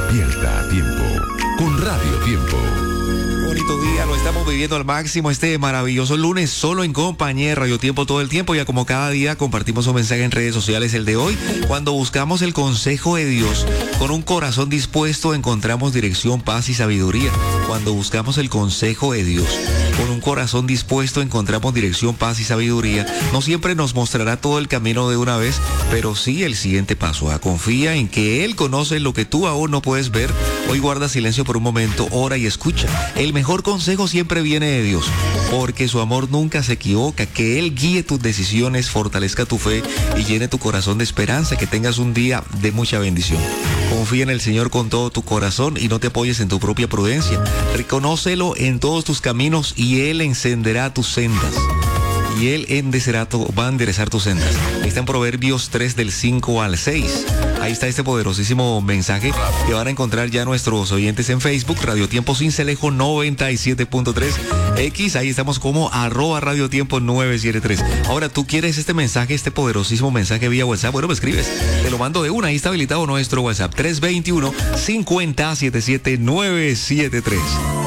Despierta a tiempo con Radio Tiempo. Bonito día, lo estamos viviendo al máximo este maravilloso lunes, solo en compañía de Radio Tiempo todo el tiempo. Ya como cada día compartimos un mensaje en redes sociales, el de hoy, cuando buscamos el consejo de Dios con un corazón dispuesto, encontramos dirección, paz y sabiduría. Cuando buscamos el consejo de Dios con un corazón dispuesto, encontramos dirección, paz y sabiduría. No siempre nos mostrará todo el camino de una vez, pero sí el siguiente paso. Confía en que Él conoce lo que tú aún no puedes ver. Hoy guarda silencio por un momento, ora y escucha. El mejor consejo siempre viene de Dios, porque su amor nunca se equivoca. Que Él guíe tus decisiones, fortalezca tu fe y llene tu corazón de esperanza. Que tengas un día de mucha bendición. Confía en el Señor con todo tu corazón y no te apoyes en tu propia prudencia. Reconócelo en todos tus caminos y Él encenderá tus sendas. Y Él va a enderezar tus sendas. Ahí está en Proverbios 3 del 5 al 6. Ahí está este poderosísimo mensaje que van a encontrar ya nuestros oyentes en Facebook, Radio Tiempo Sincelejo 97.3 X. Ahí estamos como @Radio Tiempo 973. Ahora, ¿tú quieres este mensaje, este poderosísimo mensaje vía WhatsApp? Bueno, me escribes. Te lo mando de una. Ahí está habilitado nuestro WhatsApp 321-50-77-973.